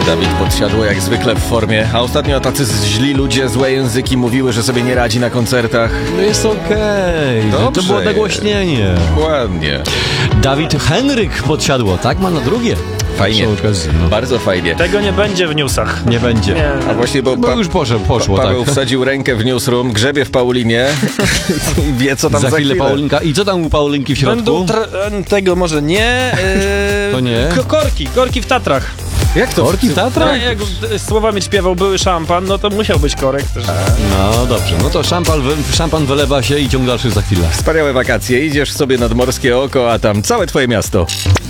Dawid Podsiadło jak zwykle w formie, a ostatnio tacy źli ludzie, złe języki mówiły, że sobie nie radzi na koncertach. No jest okej. Dobrze To było nagłośnienie. Dokładnie. Dawid Henryk Podsiadło, tak? Ma na drugie. Fajnie, Przy okazji, no. bardzo fajnie. Tego nie będzie w newsach. Nie będzie. Nie. A właśnie, bo Już poszło, Paweł tak. wsadził rękę w newsroom, grzebie w Paulinie i wie, co tam Za chwilę Paulinka. I co tam u Paulinki w środku? Będą tego może nie. To nie. Korki w Tatrach. Jak to? Korki w Tatrach? Jak słowami śpiewał były szampan, no to musiał być korek też. No dobrze, no to szampan wylewa się i ciąg dalszy za chwilę. Wspaniałe wakacje, idziesz sobie nad Morskie Oko, a tam całe twoje miasto.